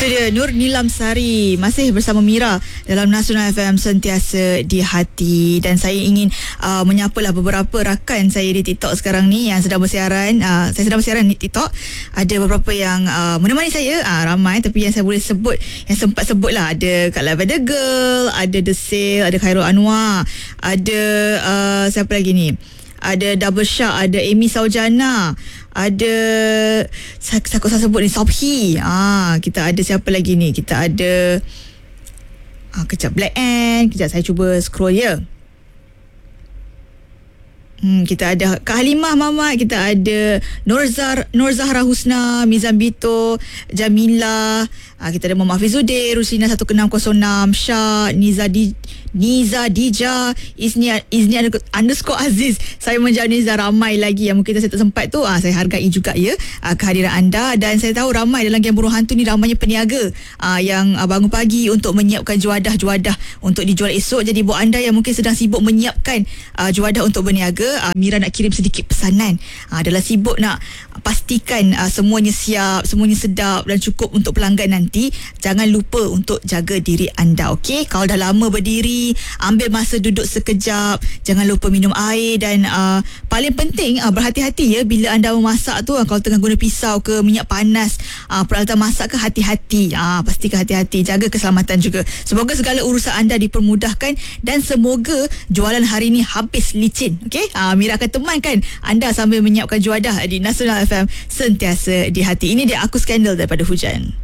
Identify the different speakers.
Speaker 1: Itu dia Nur Nilam Sari masih bersama Mira dalam Nasional FM Sentiasa di Hati. Dan saya ingin menyapalah beberapa rakan saya di TikTok sekarang ni yang sedang bersiaran. Saya sedang bersiaran di TikTok. Ada beberapa yang menemani saya, ramai, tapi yang saya boleh sebut, yang sempat sebut lah, ada Kak Lavender Girl, ada The Sale, ada Khairul Anwar, ada siapa lagi ni, ada Double Shark, ada Amy Saujana, ada saya sebut ni Sobhi. Kita ada siapa lagi ni? Kita ada kejap, Black Ant. Kejap saya cuba scroll ya. Kita ada Kak Halimah Mamat, kita ada Nur Zahra Husna, Mizan Bito, Jamila, kita ada Muhammad Hafizuddin, Ruslina 1606, Syah, Niza Dija, Izni _ Aziz, saya menjawab Niza, ramai lagi yang mungkin saya tak sempat tu. Saya hargai juga ya kehadiran anda. Dan saya tahu ramai dalam Game Burung Hantu ni ramainya peniaga yang bangun pagi untuk menyiapkan juadah-juadah untuk dijual esok. Jadi buat anda yang mungkin sedang sibuk menyiapkan juadah untuk berniaga, Mira nak kirim sedikit pesanan. Adalah sibuk nak pastikan semuanya siap, semuanya sedap dan cukup untuk pelanggan nanti. Jangan lupa untuk jaga diri anda, okey? Kalau dah lama berdiri, ambil masa duduk sekejap. Jangan lupa minum air dan paling penting berhati-hati ya bila anda memasak tu. Kalau tengah guna pisau ke, minyak panas, peralatan masak ke, hati-hati. Pastikan hati-hati, jaga keselamatan juga. Semoga segala urusan anda dipermudahkan dan semoga jualan hari ni habis licin, okey? Mira akan temankan anda sambil menyiapkan juadah di Nasional FM Sentiasa di Hati. Ini dia Aku Skandal daripada Hujan.